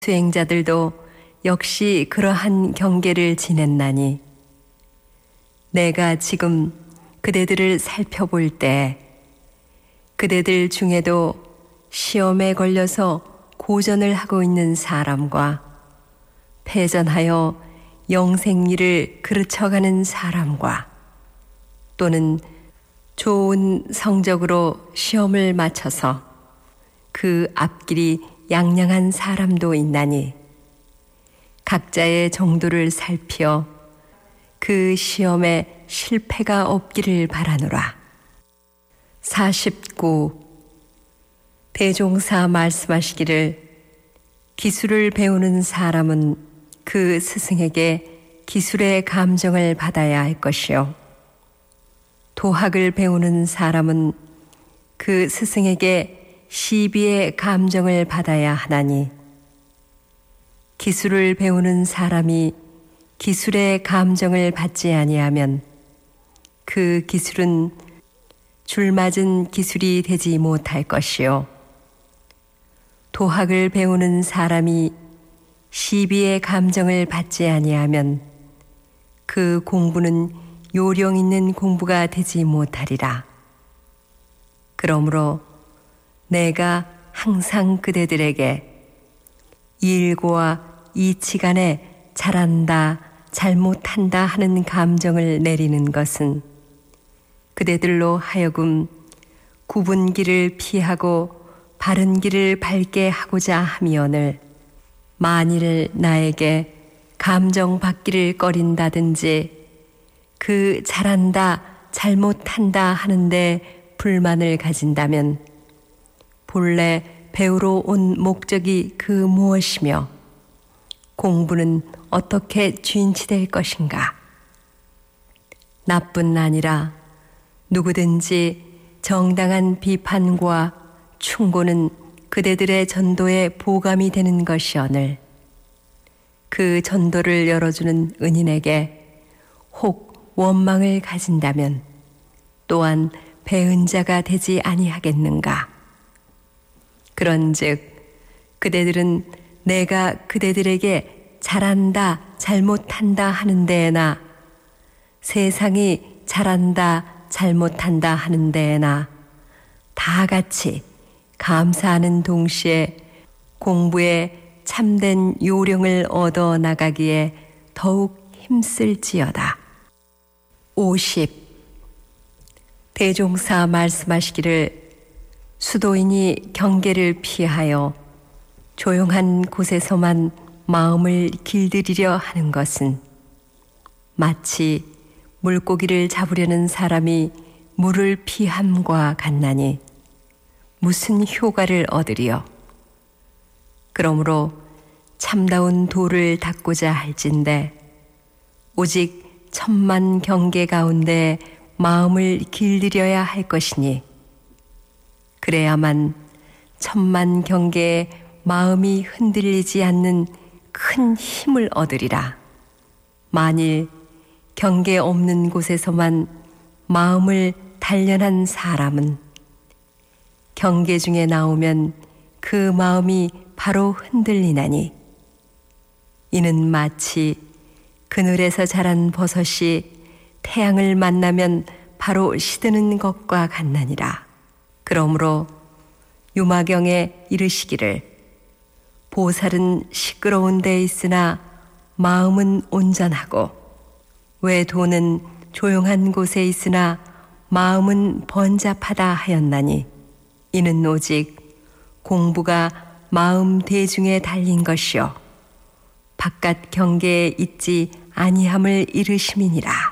수행자들도 역시 그러한 경계를 지냈나니 내가 지금 그대들을 살펴볼 때 그대들 중에도 시험에 걸려서 고전을 하고 있는 사람과 패전하여 영생리를 그르쳐가는 사람과 또는 좋은 성적으로 시험을 마쳐서 그 앞길이 양양한 사람도 있나니 각자의 정도를 살펴 그 시험에 실패가 없기를 바라노라. 49. 대종사 말씀하시기를 기술을 배우는 사람은 그 스승에게 기술의 감정을 받아야 할 것이요 도학을 배우는 사람은 그 스승에게 시비의 감정을 받아야 하나니 기술을 배우는 사람이 기술의 감정을 받지 아니하면 그 기술은 줄맞은 기술이 되지 못할 것이요 도학을 배우는 사람이 시비의 감정을 받지 아니하면 그 공부는 요령 있는 공부가 되지 못하리라. 그러므로 내가 항상 그대들에게 일고와 이치간에 잘한다, 잘못한다 하는 감정을 내리는 것은 그대들로 하여금 굽은 길을 피하고 바른 길을 밟게 하고자 함이오늘 만일 나에게 감정받기를 꺼린다든지 그 잘한다, 잘못한다 하는데 불만을 가진다면 본래 배우러 온 목적이 그 무엇이며 공부는 어떻게 진치될 것인가? 나뿐 아니라 누구든지 정당한 비판과 충고는 그대들의 전도에 보감이 되는 것이오늘 그 전도를 열어주는 은인에게 혹 원망을 가진다면 또한 배은자가 되지 아니하겠는가? 그런즉 그대들은 내가 그대들에게 잘한다, 잘못한다 하는 데에나 세상이 잘한다, 잘못한다 하는 데에나 다 같이 감사하는 동시에 공부에 참된 요령을 얻어 나가기에 더욱 힘쓸지어다. 50. 대종사 말씀하시기를 수도인이 경계를 피하여 조용한 곳에서만 마음을 길들이려 하는 것은 마치 물고기를 잡으려는 사람이 물을 피함과 같나니 무슨 효과를 얻으리요? 그러므로 참다운 도를 닦고자 할진대 오직 천만 경계 가운데 마음을 길들여야 할 것이니 그래야만 천만 경계에 마음이 흔들리지 않는 큰 힘을 얻으리라. 만일 경계 없는 곳에서만 마음을 단련한 사람은 경계 중에 나오면 그 마음이 바로 흔들리나니 이는 마치 그늘에서 자란 버섯이 태양을 만나면 바로 시드는 것과 같나니라. 그러므로 유마경에 이르시기를 보살은 시끄러운 데 있으나 마음은 온전하고 외도는 조용한 곳에 있으나 마음은 번잡하다 하였나니 이는 오직 공부가 마음 대중에 달린 것이요 바깥 경계에 있지 아니함을 이르심이니라.